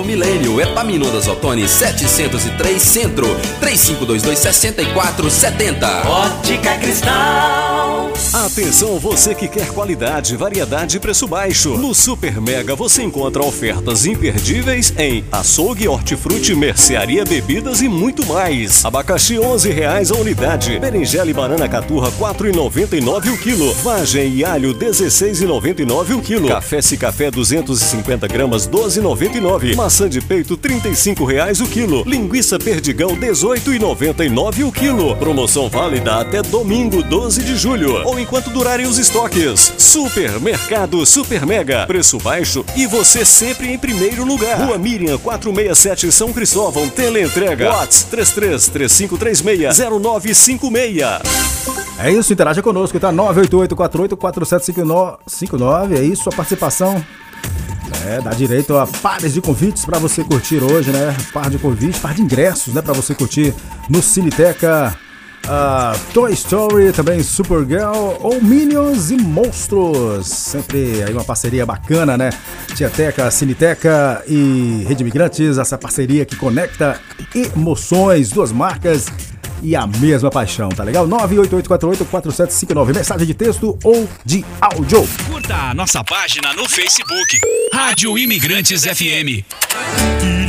Milênio, Epaminondas Ottoni 703 Centro, 3522-6470. Ótica Cristal. Atenção, você que quer qualidade, variedade e preço baixo. No Super Mega você encontra ofertas imperdíveis em açougue, hortifruti, mercearia, bebidas e muito mais. Abacaxi R$11 a unidade. Berinjela e banana caturra R$4,99 o quilo. Vagem e alho R$16,99 o quilo. Café Cicafé 250 gramas R$12,99. Maçã de peito R$35 o quilo. Linguiça perdigão R$18,99 o quilo. Promoção válida até domingo 12 de julho ou enquanto durarem os estoques. Supermercado Super Mega, preço baixo e você sempre em primeiro lugar. Rua Miriam 467 São Cristóvão. Teleentrega WhatsApp 33-3536-0956. É isso, interaja conosco, tá? 988484759. É isso, a participação. Dá direito a pares de convites pra você curtir hoje, né? Par de convites, par de ingressos, né? Pra você curtir no Cineteca. Toy Story, também Supergirl ou Minions e Monstros. Sempre aí uma parceria bacana, né? Tieteca, Cineteca e Rede Imigrantes, essa parceria que conecta emoções, duas marcas e a mesma paixão, tá legal? 988484759, mensagem de texto ou de áudio. Curta a nossa página no Facebook, Rádio Imigrantes FM.